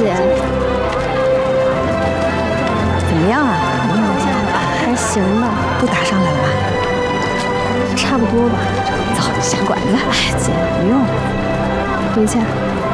姐， 怎么样啊？ 还行吧， 都打上来了吧？ 差不多吧。 走，下馆子。 哎，姐， 不用， 回去。